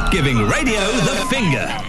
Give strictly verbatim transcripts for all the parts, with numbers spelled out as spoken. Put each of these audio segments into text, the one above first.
Giving radio the finger.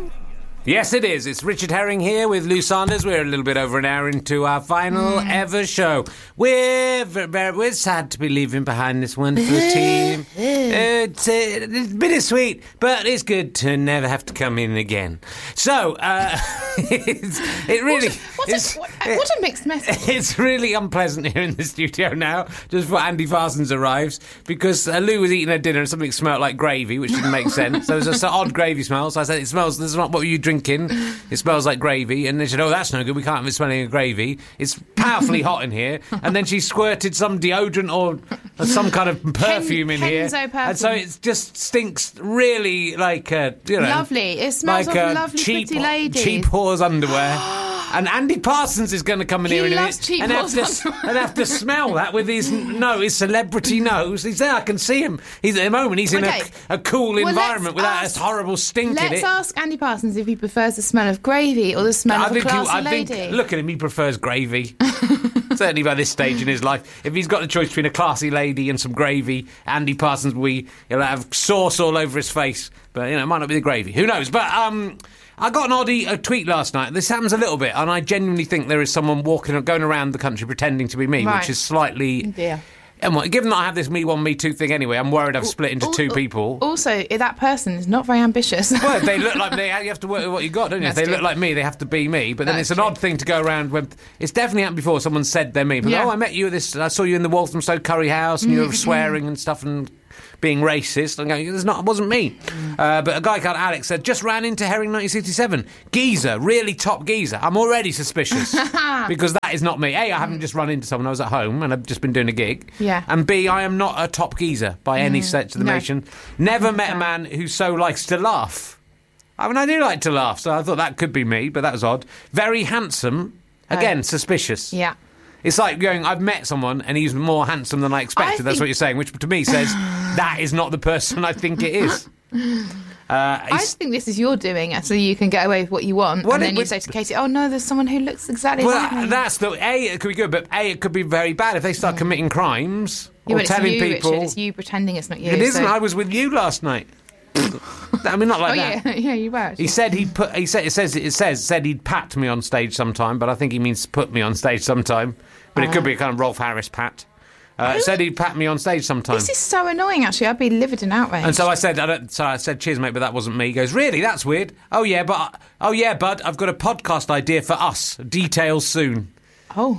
Yes, it is. It's Richard Herring here with Lou Sanders. We're a little bit over an hour into our final mm. ever show. We're very, we're sad to be leaving behind this wonderful team. It's, uh, it's bittersweet, but it's good to never have to come in again. So, uh, it's, it really... What, what, it's, a, what, what a mixed message. It's really unpleasant here in the studio now, just before Andy Parsons arrives, because uh, Lou was eating her dinner and something smelled like gravy, which didn't make sense. There was an odd gravy smell, so I said, it smells... This is not what were you drinking? It smells like gravy. And they said, oh, that's no good, we can't have it smelling of gravy. It's powerfully hot in here. And then she squirted some deodorant or, or some kind of perfume Ken, in here. Kenzo perfume. And so it just stinks really like, uh, you know... Lovely. It smells like of a lovely, cheap, pretty ladies. cheap whore's underwear. And Andy Parsons is going to come in He here in a loves minute cheap and have, whore's to, and have to smell that with his nose, his celebrity nose. He's there, I can see him. He's at the moment, he's in Okay. a, a cool Well, environment without ask, a horrible stink in Let's it. ask Andy Parsons if he prefers the smell of gravy or the smell I of a think, he, classy I lady. think, look at him, he prefers gravy. Certainly by this stage in his life. If he's got the choice between a classy lady and some gravy, Andy Parsons, we he'll have sauce all over his face. But, you know, it might not be the gravy. Who knows? But, um... I got an oddie a tweet last night. This happens a little bit, and I genuinely think there is someone walking, going around the country pretending to be me, Right. which is slightly... Yeah. And what, given that I have this me one, me two thing anyway, I'm worried I've split into two people. Also, that person is not very ambitious. Well, if they look like me, you have to work with what you got, don't you? If That's they look true. like me, they have to be me. But then That's it's an true. odd thing to go around when... It's definitely happened before. Someone said they're me. But, Yeah. oh, I met you at this... I saw you in the Walthamstow Curry House, and you were swearing and stuff and... being racist. I'm going, it's not, it wasn't me. Uh, but a guy called Alex said, just ran into Herring nineteen sixty-seven. Geezer, really top geezer. I'm already suspicious because that is not me. A, I haven't just run into someone. I was at home and I've just been doing a gig. Yeah. And B, I am not a top geezer by any stretch of the No. nation. Never met a man who so likes to laugh. I mean, I do like to laugh, so I thought that could be me, but that was odd. Very handsome. Again, Oh. suspicious. Yeah. It's like going, I've met someone and he's more handsome than I expected. I That's think- what you're saying, which to me says that is not the person I think it is. Uh, I he's- think this is your doing, so you can get away with what you want. Well, and it then you would- say to Katie, oh, no, there's someone who looks exactly like well, me. that's the A. It could be good, but A, it could be very bad if they start committing crimes Yeah, or but it's telling you, people. Richard. It's you pretending it's not you. It isn't. so- I was with you last night. I mean, not like Oh, that. yeah, yeah, you were. actually. He said he'd put. He said it says it says said he'd pat me on stage sometime, but I think he means put me on stage sometime. But it could be a kind of Rolf Harris pat. Uh, said he'd pat me on stage sometime. This is so annoying, actually. I'd be livid in outrage. And so I said, I don't, so I said, cheers, mate, but that wasn't me. He goes, really? That's weird. Oh yeah, but oh yeah, bud, I've got a podcast idea for us. Details soon. Oh.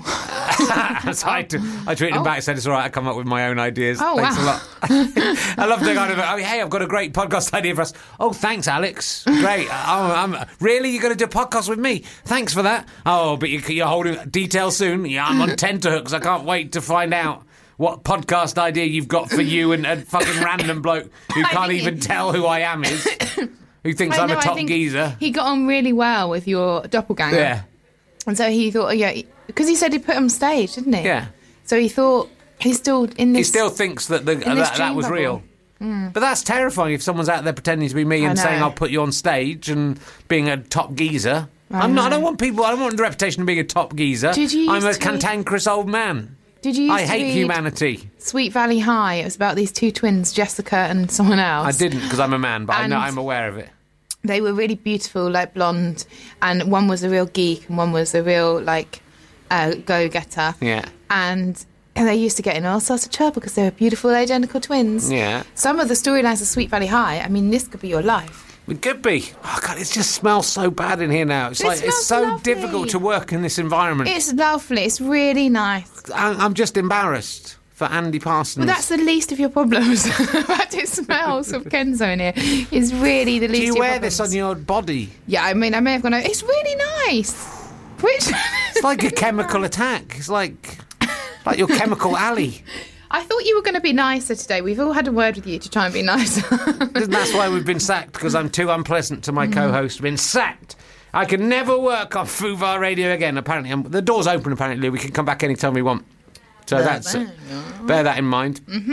so I, t- I tweeted him Oh. back and said, it's all right, I come up with my own ideas. Oh, Thanks wow. a lot. I love the kind of, oh, hey, I've got a great podcast idea for us. Oh, thanks, Alex. Great. Oh, I'm, really? You're going to do a podcast with me? Thanks for that. Oh, but you, you're holding details soon? Yeah, I'm on tenterhooks. I can't wait to find out what podcast idea you've got for you and a fucking random bloke who I can't think even you- tell who I am is. Who thinks I I'm know, a I top think geezer. He got on really well with your doppelganger. Yeah. And so he thought, oh, yeah, because he said he put him on stage, didn't he? Yeah. So he thought he's still in this. He still thinks that the, this that, that dream was bubble. real. But that's terrifying if someone's out there pretending to be me I and know. saying I'll put you on stage and being a top geezer. I'm not. I don't want people. I don't want the reputation of being a top geezer. Did you I'm a used to read- cantankerous old man. Did you? Used I to hate read humanity. Sweet Valley High. It was about these two twins, Jessica and someone else. I didn't because I'm a man, but I know And- I'm aware of it. They were really beautiful, like blonde, and one was a real geek and one was a real like uh, go-getter. Yeah. And they used to get in all sorts of trouble because they were beautiful, identical twins. Yeah. Some of the storylines of Sweet Valley High, I mean, this could be your life. It could be. Oh God, it just smells so bad in here now. It's It like it's smells so lovely. difficult to work in this environment. It's lovely. It's really nice. I- I'm just embarrassed for Andy Parsons. But that's the least of your problems. The fact it smells of Kenzo in here is really the least Do you of your wear problems. this on your body? Yeah, I mean, I may have gone, it's really nice. Which... It's like a chemical attack. It's like like your chemical alley. I thought you were going to be nicer today. We've all had a word with you to try and be nicer. That's why we've been sacked, because I'm too unpleasant to my co-host. Been sacked. I can never work on Fubar Radio again. Apparently, I'm, the door's open. Apparently, we can come back anytime we want. So that's uh, bear that in mind. Mm-hmm.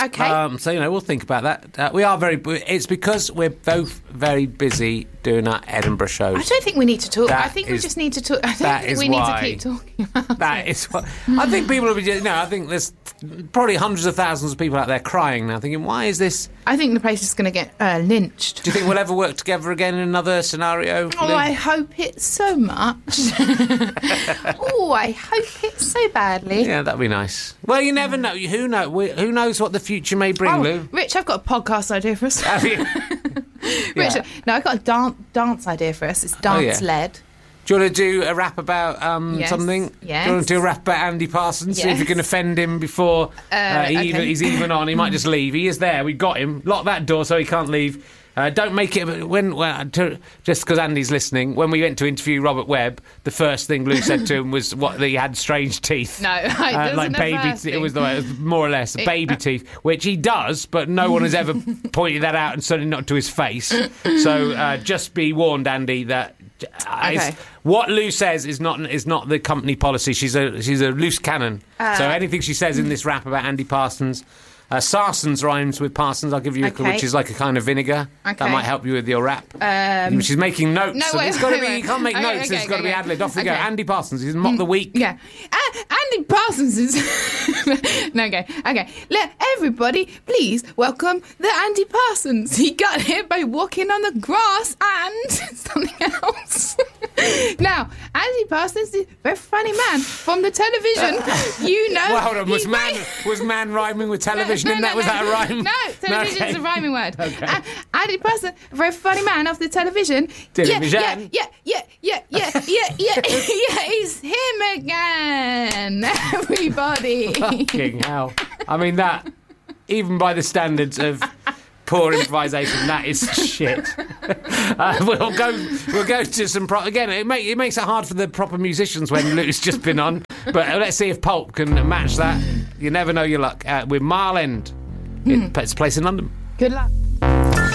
Okay. Um, so, you know, we'll think about that. Uh, we are very... It's because we're both very busy doing our Edinburgh shows. I don't think we need to talk. That I think we is- just need to talk. I don't that think is we need why- to keep talking about That it. is what... I think people will be... You know, I think there's probably hundreds of thousands of people out there crying now, thinking, why is this... I think the place is going to get uh, lynched. Do you think we'll ever work together again in another scenario? Oh, Lou? I hope it so much. Oh, I hope it so badly. Yeah, that'd be nice. Well, you never know. Who know? Who knows what the future may bring, Oh, Lou? Rich, I've got a podcast idea for us. Have you? Rich, Yeah. no, I've got a dan- dance idea for us. It's Oh, yeah. dance-led. Do you want to do a rap about um, Yes, something? yes. Do you want to do a rap about Andy Parsons? See if you Yes. can offend him before uh, Uh, he okay. even, he's even on. He might just leave. He is there. We got him. Lock that door so he can't leave. Uh, don't make it... when well, to, Just because Andy's listening, when we went to interview Robert Webb, the first thing Lou said to him was what, that he had strange teeth. No, it Uh, wasn't like the baby, first te- it thing. was the way, it was more or less It- baby teeth, which he does, but no one has ever pointed that out, and certainly not to his face. So uh, just be warned, Andy, that uh, Okay. it's- what Lou says is not is not the company policy. She's a she's a loose cannon. Uh, so anything she says in this rap about Andy Parsons. Uh, Sarsons rhymes with Parsons. I'll give you a Okay. which is like a kind of vinegar. That Okay. might help you with your rap. Um, She's making notes. no, so wait, it's got to wait, be. wait. You can't make Okay, notes. okay, it's got to okay, be ad-libbed. Off we go. okay. Andy Parsons. He's mock the week. Yeah. Uh, Andy Parsons is... no, okay. Okay. Let everybody please welcome the Andy Parsons. He got hit by walking on the grass and something else. Now, Andy Parsons is a very funny man from the television. You know... Well, hold on. Was he man made- was man rhyming with television? No, and no, that was no. that a rhyme? No, television is Okay. a rhyming word. Okay. Uh, Andy Parsons, a very funny man off the television. Television. Yeah, yeah, yeah, yeah, yeah, yeah, yeah, yeah. It's him again. Everybody. Fucking hell. I mean, that, even by the standards of poor improvisation, that is shit. Uh, we'll go We'll go to some... Pro- again, it, make, it makes it hard for the proper musicians when Lou's just been on. But uh, let's see if Pulp can match that. You never know your luck. Uh, with Mile End. It, it's a place in London. Good luck.